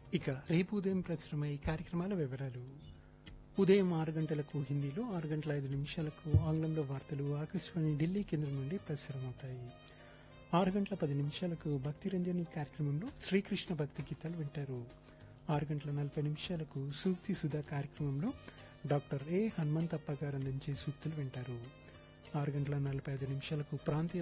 ఇక రేపు ఉదయం ప్రచురమై కార్యక్రమాల వివరాలు. ఉదయం 6 గంటలకు హిందీలో, 6 గంటల 5 నిమిషాలకు ఆంగ్లంలో వార్తలు ఆకాశవాణి ఢిల్లీ కేంద్రం నుండి ప్రసారమవుతాయి. 6 గంటల 10 నిమిషాలకు భక్తి రంజని కార్యక్రమంలో శ్రీకృష్ణ భక్తి గీతాలు వింటారు. 6 గంటల 40 నిమిషాలకు సూక్తి సుధా కార్యక్రమంలో డాక్టర్ ఏ హనుమంతప్ప గారు అందించే సూక్తులు వింటారు. 6 గంటల 45 నిమిషాలకు ప్రాంతీయ